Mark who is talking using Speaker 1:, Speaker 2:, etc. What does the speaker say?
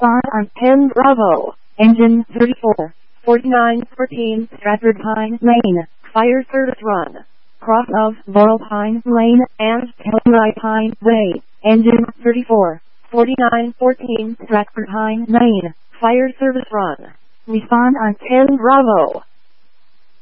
Speaker 1: Respond on 10 Bravo. Engine 34. 4914 Stratford Pine Lane. Fire service run. Cross of Laurel Pine Lane and Telluride Pine Way. Engine 34. 4914 Stratford Pine Lane. Fire service run. Respond on 10 Bravo.